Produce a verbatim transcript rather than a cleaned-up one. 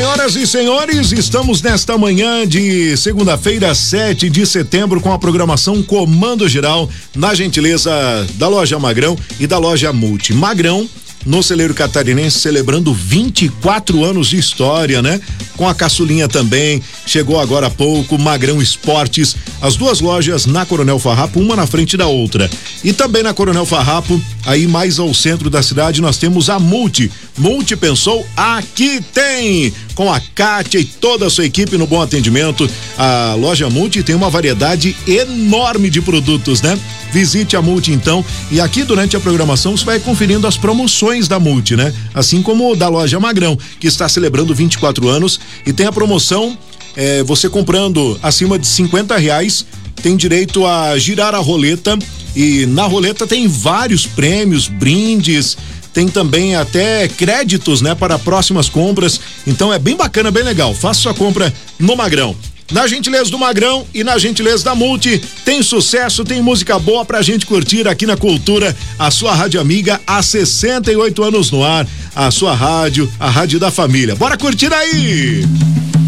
Senhoras e senhores, estamos nesta manhã de segunda-feira, sete de setembro, com a programação Comando Geral, na gentileza da Loja Magrão e da Loja Multi. Magrão, no celeiro catarinense, celebrando vinte e quatro anos de história, né? Com a caçulinha também, chegou agora há pouco, Magrão Esportes, as duas lojas na Coronel Farrapo, uma na frente da outra. E também na Coronel Farrapo, aí mais ao centro da cidade, nós temos a Multi. Multi pensou, aqui tem! Com a Kátia e toda a sua equipe no bom atendimento. A loja Multi tem uma variedade enorme de produtos, né? Visite a Multi então, e aqui durante a programação você vai conferindo as promoções da Multi, né? Assim como da loja Magrão, que está celebrando vinte e quatro anos e tem a promoção, é, você comprando acima de cinquenta reais, tem direito a girar a roleta, e na roleta tem vários prêmios, brindes, tem também até créditos, né, para próximas compras. Então é bem bacana, bem legal. Faça sua compra no Magrão. Na gentileza do Magrão e na gentileza da Multi, tem sucesso, tem música boa pra gente curtir aqui na Cultura, a sua rádio amiga há sessenta e oito anos no ar, a sua rádio, a rádio da família. Bora curtir aí!